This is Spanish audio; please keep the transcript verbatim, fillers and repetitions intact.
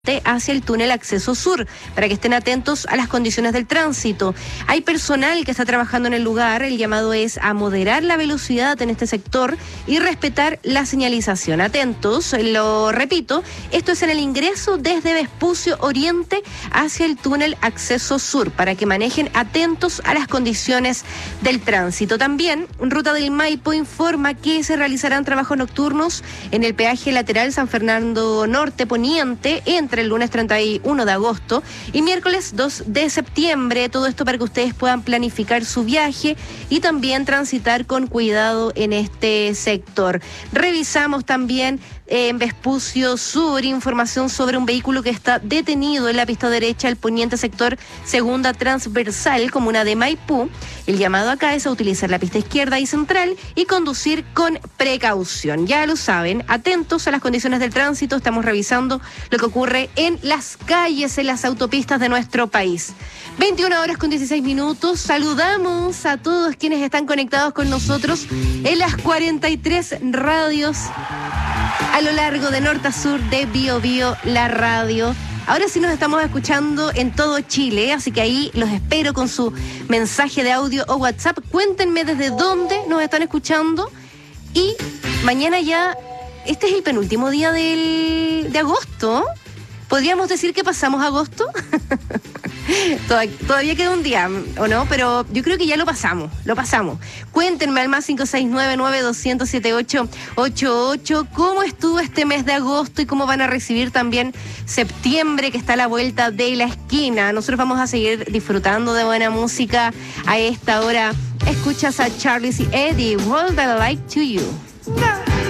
hacia el túnel acceso sur, para que estén atentos a las condiciones del tránsito. Hay personal que está trabajando en el lugar, el llamado es a moderar la velocidad en este sector y respetar la señalización. Atentos, lo repito, esto es en el ingreso desde Vespucio Oriente hacia el túnel acceso sur, para que manejen atentos a las condiciones del tránsito. También, Ruta del Maipo informa que se realizarán trabajos nocturnos en el peaje lateral San Fernando Norte Poniente entre el lunes treinta y uno de agosto y miércoles dos de septiembre. Todo esto para que ustedes puedan planificar su viaje y también transitar con cuidado en este sector. Revisamos también eh, en Vespucio Sur información sobre un vehículo que está detenido en la pista derecha, el poniente sector segunda transversal, comuna de Maipú. El llamado acá es a utilizar la pista izquierda y central y conducir con precaución. Ya lo saben, atentos a las condiciones del tránsito. Estamos revisando lo que ocurre en las calles, en las autopistas de nuestro país. veintiuna horas con dieciséis minutos. Saludamos a todos quienes están conectados con nosotros en las cuarenta y tres radios a lo largo de norte a sur de Bio Bio, la radio. Ahora sí nos estamos escuchando en todo Chile, así que ahí los espero con su mensaje de audio o WhatsApp. Cuéntenme desde dónde nos están escuchando y mañana ya, este es el penúltimo día del, de agosto. ¿Podríamos decir que pasamos agosto? Todavía queda un día, ¿o no? Pero yo creo que ya lo pasamos, lo pasamos. Cuéntenme al más cinco seis nueve, nueve dos cero cero, siete ocho ocho ocho cómo estuvo este mes de agosto y cómo van a recibir también septiembre, que está a la vuelta de la esquina. Nosotros vamos a seguir disfrutando de buena música a esta hora. Escuchas a Charlie y Eddie, World I Like to You.